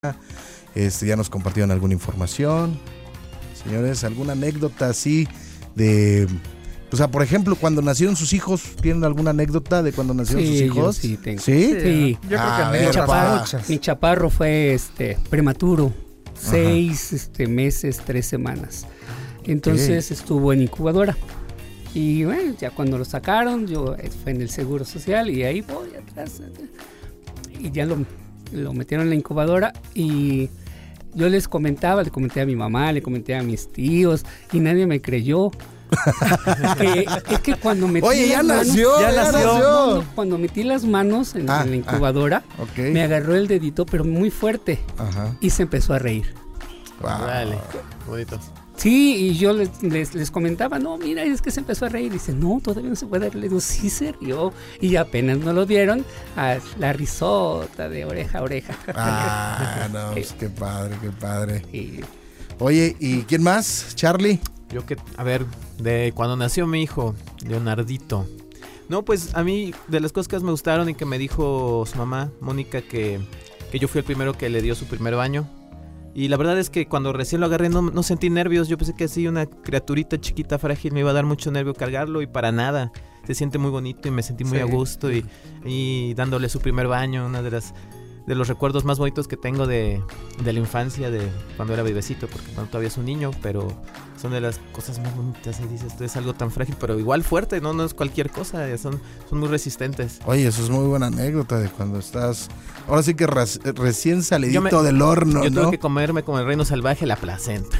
Ya nos compartieron alguna información. Señores, ¿alguna anécdota así de... O sea, por ejemplo, cuando nacieron sus hijos, ¿tienen alguna anécdota de cuando nacieron sus hijos? Sí, tengo. ¿Sí? Sí. Yo creo que Mi chaparro fue prematuro, 6 meses, 3 semanas. Entonces estuvo en incubadora. Y bueno, ya cuando lo sacaron, yo fue en el Seguro Social y ahí voy atrás. Y ya lo metieron en la incubadora y yo le comenté a mi mamá, le comenté a mis tíos y nadie me creyó. Es que cuando metí ya nació. cuando metí las manos en la incubadora, me agarró el dedito, pero muy fuerte. Y se empezó a reír. Wow. Dale, bonitos. Sí, y yo les comentaba, no, mira, es que se empezó a reír. Dice, no, todavía no se puede reír. Le digo, sí se rió. Y apenas no lo vieron, la risota de oreja a oreja. No, pues qué padre, qué padre. Sí. Oye, ¿y quién más? ¿Charlie? De cuando nació mi hijo, Leonardito. No, pues a mí, de las cosas que más me gustaron y que me dijo su mamá, Mónica, que yo fui el primero que le dio su primer baño. Y la verdad es que cuando recién lo agarré no sentí nervios. Yo pensé que así una criaturita chiquita, frágil, me iba a dar mucho nervio cargarlo y para nada. Se siente muy bonito y me sentí muy a gusto y dándole su primer baño, una de los recuerdos más bonitos que tengo de la infancia, de cuando era bebecito, porque todavía es un niño, pero son de las cosas más bonitas. Y dices, esto es algo tan frágil, pero igual fuerte, no es cualquier cosa, son muy resistentes. Oye, eso es muy buena anécdota de cuando estás, ahora sí que recién salidito del horno, yo tuve que comerme como el reino salvaje la placenta.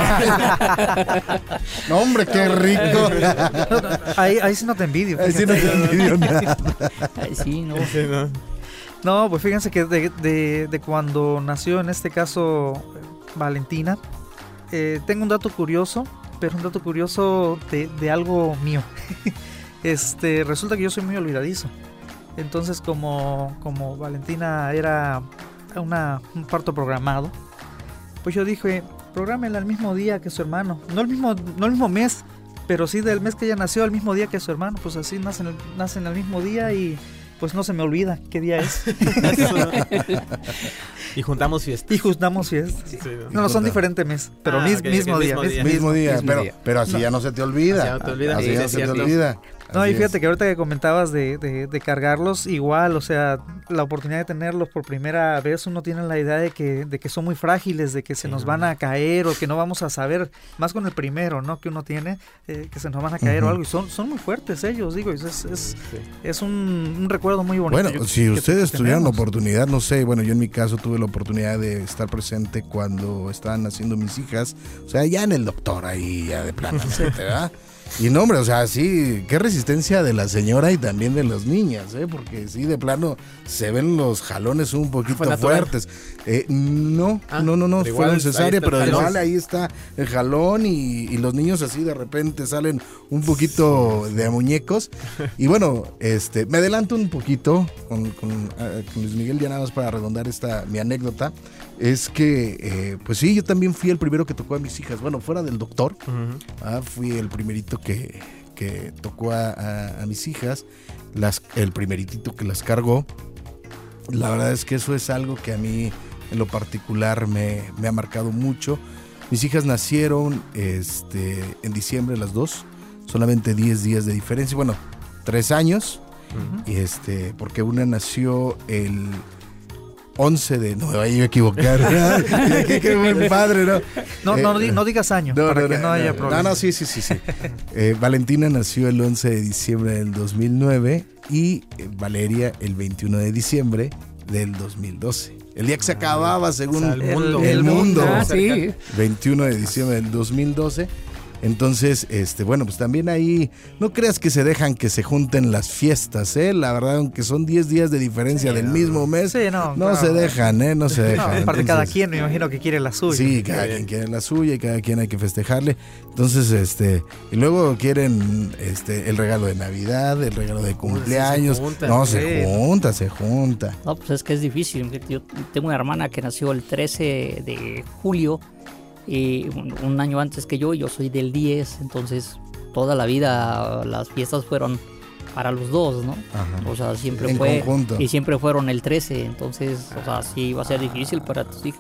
No, hombre, qué rico. Ahí sí no te envidio. Ahí sí no te envidio nada. Ay, sí, no. Sí, no. No, pues fíjense que de cuando nació, en este caso, Valentina, tengo un dato curioso, pero un dato curioso de algo mío. Resulta que yo soy muy olvidadizo. Entonces, como Valentina era un parto programado, pues yo dije, prográmela al mismo día que su hermano. No el mismo mes, pero sí del mes que ella nació, al mismo día que su hermano. Pues así nacen al mismo día y... pues no se me olvida qué día es. Y juntamos fiestas. Sí, no, son diferentes meses, pero mismo día. Pero así ya no se te olvida. Así ya no se te olvida. No, y fíjate que ahorita que comentabas de cargarlos, igual, o sea, la oportunidad de tenerlos por primera vez, uno tiene la idea de que son muy frágiles, de que se nos van a caer o que no vamos a saber, más con el primero, ¿no? Que uno tiene, que se nos van a caer o algo, y son muy fuertes ellos, digo, es un recuerdo muy bonito. Bueno, si ustedes tuvieran la oportunidad, no sé, bueno, yo en mi caso tuve la oportunidad de estar presente cuando estaban naciendo mis hijas, o sea, ya en el doctor ahí, ya de plano, ¿verdad? Y no, hombre, o sea, sí, qué resistencia de la señora y también de las niñas, porque sí, de plano se ven los jalones un poquito fuertes. No, fueron cesárea, pero igual ahí está el jalón y los niños así de repente salen un poquito de muñecos. Y bueno, me adelanto un poquito con Luis Miguel, ya nada más para redondar mi anécdota. Es que, pues sí, yo también fui el primero que tocó a mis hijas. Bueno, fuera del doctor, fui el primerito que tocó a mis hijas, el primeritito que las cargó. La verdad es que eso es algo que a mí, en lo particular, me ha marcado mucho. Mis hijas nacieron en diciembre las dos, solamente 10 días de diferencia. Bueno, 3 años, y porque una nació el 11 de... No me vaya a equivocar. Qué buen padre, ¿no? No digas año, para que no haya problema. No, sí. Valentina nació el 11 de diciembre del 2009 y Valeria el 21 de diciembre del 2012. El día que se acababa, según el mundo. Sí. 21 de diciembre del 2012. Entonces, bueno, pues también ahí, no creas que se dejan que se junten las fiestas, la verdad, aunque son 10 días de diferencia del mismo mes, no se dejan, no se dejan. Aparte, cada quien, me imagino que quiere la suya. Sí, cada quien quiere la suya y cada quien hay que festejarle. Entonces, y luego quieren el regalo de Navidad, el regalo de cumpleaños. Se junta. No, pues es que es difícil. Yo tengo una hermana que nació el 13 de julio. Y un año antes que yo soy del 10, entonces toda la vida las fiestas fueron para los dos, ¿no? Ajá. O sea, siempre En fue conjunto. y siempre fueron el 13, entonces, o sea, sí va a ser difícil para tus hijas.